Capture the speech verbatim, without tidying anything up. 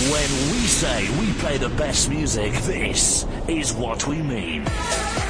When we say we play the best music, this is what we mean.